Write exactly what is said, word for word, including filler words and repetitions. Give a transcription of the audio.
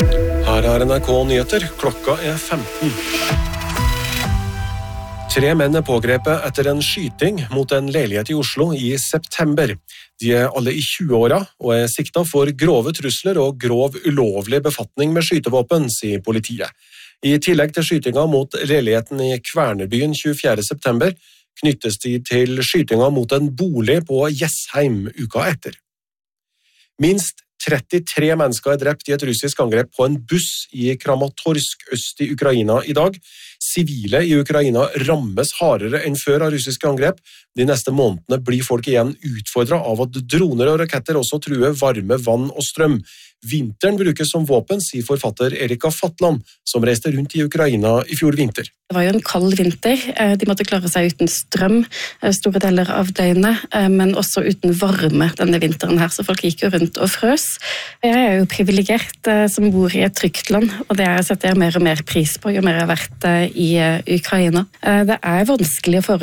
Her er N R K Nyheter, klokka er femten. Tre menn er pågrepet etter en skyting mot en leilighet i Oslo i september. De er alle i tjueåra og er siktet for grove trusler og grov ulovlig befatning med skytevåpen, sier politiet. I tillegg til skytinga mot leiligheten i Kvernebyen tjuefjerde september, knyttes de til skytinga mot en bolig på Jessheim uka etter. Minst trettitre mennesker er drept i et russisk angrep på en buss i Kramatorsk øst i Ukraina i dag. Sivile i Ukraina rammes hardere enn før av russiske angrep. De neste månedene blir folk igjen utfordret av at droner og raketter også truer varme, vann og strøm. Vinteren brukes som våpen, sier forfatter Erika Fatland, som reiste rundt i Ukraina i fjor vinter. Det var jo en kald vinter. De måtte klare seg uten strøm store deler av døgnet, men også uten varme denne vinteren her, så folk gikk jo rundt og frøs. Jeg er jo privilegert som bor i et trygt land, og det setter jeg mer og mer pris på, jo mer jeg har vært i Ukraina. Det er vanskelig å få